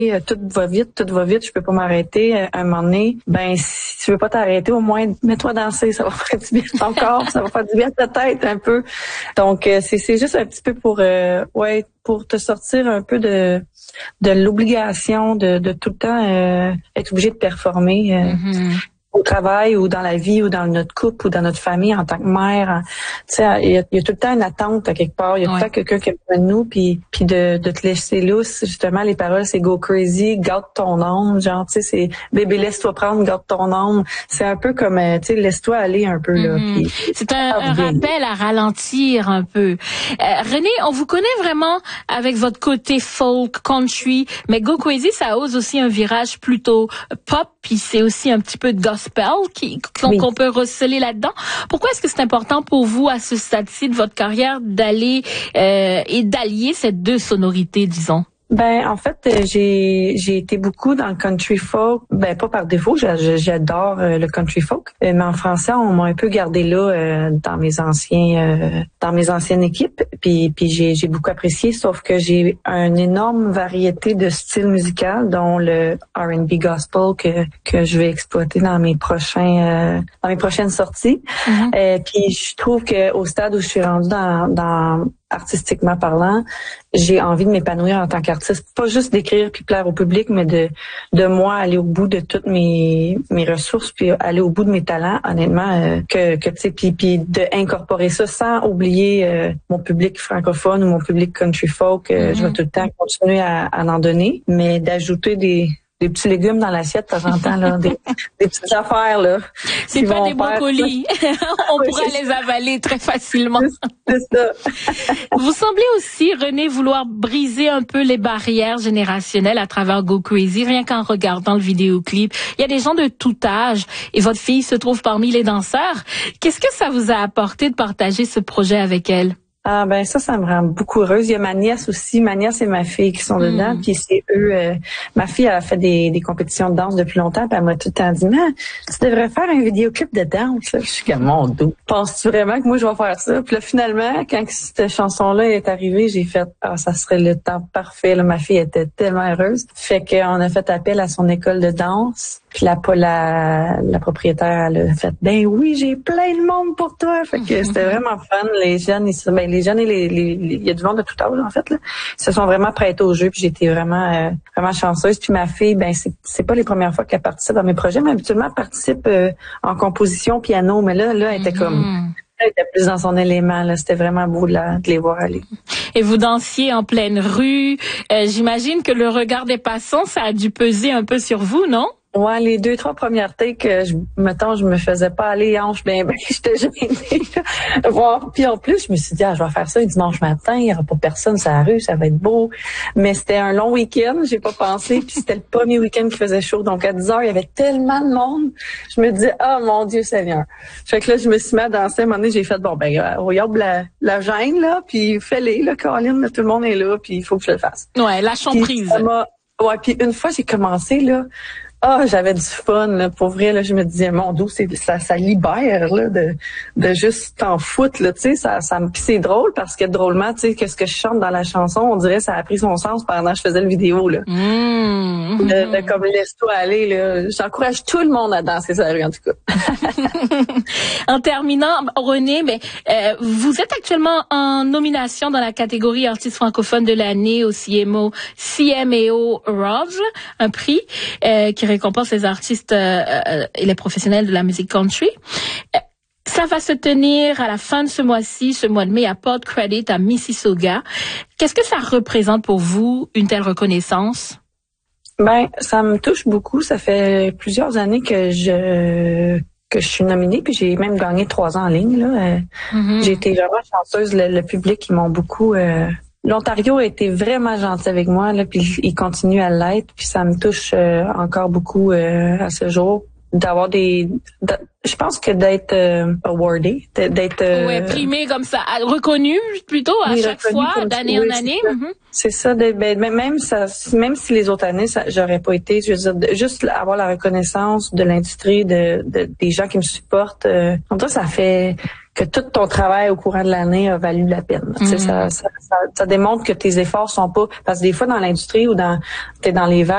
tout va vite, je peux pas m'arrêter. À un moment donné, ben si tu veux pas t'arrêter, au moins mets-toi danser, ça va faire du bien à ton corps, ça va faire du bien à ta tête un peu. Donc c'est juste un petit peu pour te sortir un peu de l'obligation de tout le temps être obligé de performer. Au travail ou dans la vie ou dans notre couple ou dans notre famille en tant que mère. Tu sais, il y a tout le temps une attente à quelque part. Il y a tout le temps quelqu'un qui est besoin de nous puis de te laisser lousse. Justement, les paroles, c'est go crazy, garde ton âme. Genre, tu sais, c'est bébé, laisse-toi prendre, garde ton âme. C'est un peu comme, tu sais, laisse-toi aller un peu, là. Puis, c'est un rappel à ralentir un peu. René, on vous connaît vraiment avec votre côté folk, country, mais Go Crazy, ça ose aussi un virage plutôt pop, puis c'est aussi un petit peu de gospel qu'on peut receler là-dedans. Pourquoi est-ce que c'est important pour vous, à ce stade-ci de votre carrière, d'aller et d'allier ces deux sonorités, disons? Ben en fait, j'ai été beaucoup dans le country folk, ben pas par défaut, j'adore le country folk, mais en français, on m'a un peu gardé là dans mes anciennes équipes, puis j'ai beaucoup apprécié, sauf que j'ai une énorme variété de styles musicaux, dont le R&B gospel que je vais exploiter dans mes prochaines sorties. Puis je trouve que au stade où je suis rendue dans artistiquement parlant, j'ai envie de m'épanouir en tant qu'artiste, pas juste d'écrire puis plaire au public, mais de moi aller au bout de toutes mes ressources puis aller au bout de mes talents, honnêtement, que tu sais, puis de incorporer ça sans oublier mon public francophone ou mon public country folk. Je vais tout le temps continuer à en donner, mais d'ajouter des petits légumes dans l'assiette de temps en temps, là, des petites affaires, là. C'est pas des brocolis. On pourra les avaler très facilement. C'est ça. Vous semblez aussi, René, vouloir briser un peu les barrières générationnelles à travers Go Crazy, rien qu'en regardant le vidéoclip. Il y a des gens de tout âge et votre fille se trouve parmi les danseurs. Qu'est-ce que ça vous a apporté de partager ce projet avec elle? Ah ben ça me rend beaucoup heureuse. Il y a ma nièce aussi, ma nièce et ma fille qui sont dedans, puis c'est eux. Ma fille elle a fait des compétitions de danse depuis longtemps, puis elle m'a tout le temps dit, mais tu devrais faire un vidéoclip de danse. Là. Je suis comme mon dos. Penses-tu vraiment que moi je vais faire ça? Puis là finalement, quand cette chanson-là est arrivée, j'ai fait ça serait le temps parfait. Là, ma fille était tellement heureuse. Fait qu'on a fait appel à son école de danse. Puis la propriétaire elle a fait oui, j'ai plein de monde pour toi. Fait que c'était vraiment fun. Les jeunes et il y a du monde de tout âge en fait là. Ils se sont vraiment prêtés au jeu, puis j'étais vraiment chanceuse. Puis ma fille, c'est pas les premières fois qu'elle participe à mes projets, mais habituellement elle participe en composition piano, mais là elle était elle était plus dans son élément là, c'était vraiment beau de les voir aller. Et vous dansiez en pleine rue, j'imagine que le regard des passants ça a dû peser un peu sur vous, non? Ouais, les 2-3 premières takes, je me faisais pas aller hanche ben, j'étais gênée. Voir. Puis en plus, je me suis dit, je vais faire ça un dimanche matin, il y aura pas personne sur la rue, ça va être beau. Mais c'était un long week-end, j'ai pas pensé, puis c'était le premier week-end qui faisait chaud, donc à 10h, il y avait tellement de monde. Je me dis, mon Dieu Seigneur. Fait que là, je me suis mis à danser, à un moment donné, j'ai fait, regarde la gêne, là, puis fais-les, là, Caroline, là, tout le monde est là, puis il faut que je le fasse. Ouais, lâchons prise. Puis une fois, j'ai commencé, là, j'avais du fun, là, pour vrai, là, je me disais, mon Dieu, ça libère, là, de juste t'en foutre, là, tu sais, puis c'est drôle parce que drôlement, tu sais, que ce que je chante dans la chanson, on dirait, ça a pris son sens pendant que je faisais le vidéo, là. Comme laisse-toi aller, là. J'encourage tout le monde à danser sur la rue, en tout cas. En terminant, René, vous êtes actuellement en nomination dans la catégorie artiste francophone de l'année au CMO Awards, un prix, qui récompense les artistes et les professionnels de la musique country. Ça va se tenir à la fin de ce mois-ci, ce mois de mai, à Port Credit, à Mississauga. Qu'est-ce que ça représente pour vous, une telle reconnaissance? Ça me touche beaucoup. Ça fait plusieurs années que je suis nominée, puis j'ai même gagné 3 ans en ligne, là. J'ai été vraiment chanceuse. Le public, ils m'ont beaucoup... L'Ontario a été vraiment gentil avec moi, là, puis il continue à l'être, puis ça me touche encore beaucoup à ce jour d'avoir je pense que d'être awardé, d'être primé comme ça, reconnu plutôt à chaque fois, d'année en année. C'est ça, même si les autres années j'aurais pas été, je veux dire, juste avoir la reconnaissance de l'industrie, des gens qui me supportent, en tout cas, ça fait que tout ton travail au courant de l'année a valu la peine. Ça démontre que tes efforts sont pas, parce que des fois dans l'industrie ou t'es dans les vagues,